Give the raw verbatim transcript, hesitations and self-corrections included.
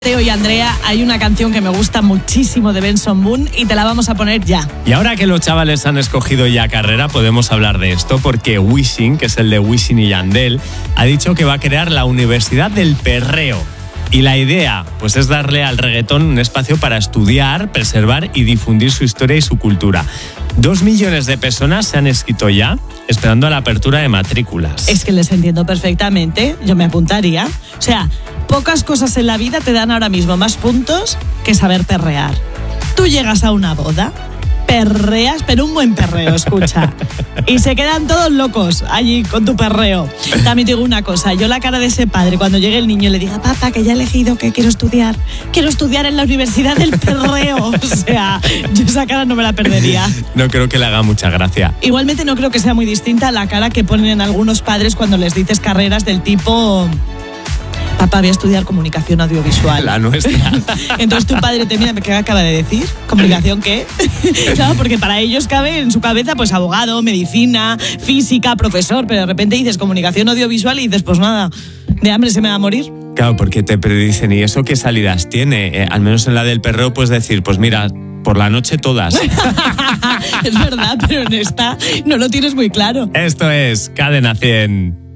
Teo y Andrea, hay una canción que me gusta muchísimo de Benson Boone y te la vamos a poner ya. Y ahora que los chavales han escogido ya carrera, podemos hablar de esto porque Wisin, que es el de Wisin y Yandel, ha dicho que va a crear la Universidad del Perreo. Y la idea, pues, es darle al reggaetón un espacio para estudiar, preservar y difundir su historia y su cultura. Dos millones de personas se han inscrito ya, esperando a la apertura de matrículas. Es que les entiendo perfectamente, yo me apuntaría. O sea, pocas cosas en la vida te dan ahora mismo más puntos que saber perrear. Tú llegas a una boda, perreas, pero un buen perreo, escucha. Y se quedan todos locos allí con tu perreo. También te digo una cosa, yo la cara de ese padre cuando llegue el niño y le diga, papá, que ya he elegido que quiero estudiar, quiero estudiar en la Universidad del Perreo. O sea, yo esa cara no me la perdería. No creo que le haga mucha gracia. Igualmente no creo que sea muy distinta a la cara que ponen algunos padres cuando les dices carreras del tipo... Papá, voy a estudiar comunicación audiovisual. La nuestra. Entonces tu padre te mira, ¿qué acaba de decir? ¿Comunicación qué? Claro, porque para ellos cabe en su cabeza pues abogado, medicina, física, profesor, pero de repente dices comunicación audiovisual y dices, pues nada, de hambre se me va a morir. Claro, porque te predicen, ¿y eso qué salidas tiene? Eh, al menos en la del perreo puedes decir, pues mira, por la noche todas. Es verdad, pero en esta no lo tienes muy claro. Esto es Cadena cien.